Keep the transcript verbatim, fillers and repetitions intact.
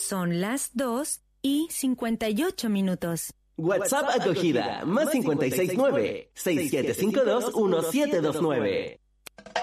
Son las dos y cincuenta y ocho minutos. WhatsApp acogida, más cincuenta y seis nueve, seis siete cinco dos, uno siete dos nueve.